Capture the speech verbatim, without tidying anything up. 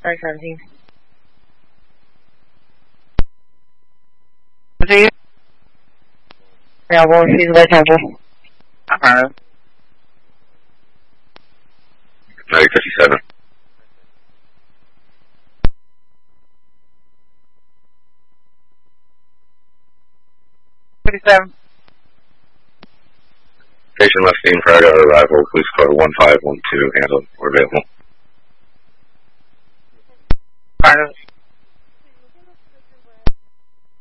nine seventeen. See you? Yeah, well, she's by Temple. Uh-huh. nine fifty-seven. fifty-seven. Patient left seen prior to arrival, police car one five one two, handle, or available. Alright.